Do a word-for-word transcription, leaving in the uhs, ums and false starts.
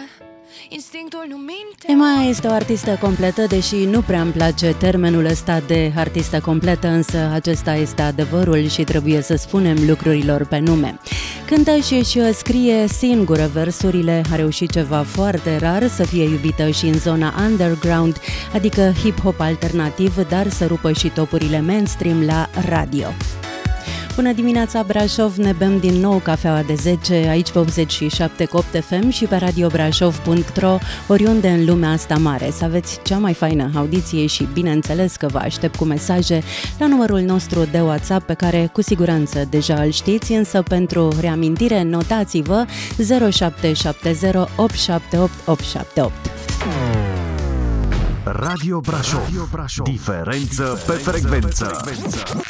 Instinctul nu minte. Ema este o artistă completă, deși nu prea îmi place termenul ăsta de artistă completă, însă acesta este adevărul și trebuie să spunem lucrurilor pe nume. Cântă și își scrie singură versurile, a reușit ceva foarte rar, să fie iubită și în zona underground, adică hip-hop alternativ, dar să rupă și topurile mainstream la radio. Bună dimineața Brașov, ne bem din nou cafeaua de zece, aici pe optzeci și șapte punct opt F M și pe radio brașov punct ro, oriunde în lumea asta mare. Să aveți cea mai faină audiție și bineînțeles că vă aștept cu mesaje la numărul nostru de WhatsApp pe care cu siguranță deja îl știți, însă pentru reamintire notați-vă zero șapte șapte zero opt șapte opt opt șapte opt. Radio Brașov. Radio Brașov. Diferență pe frecvență.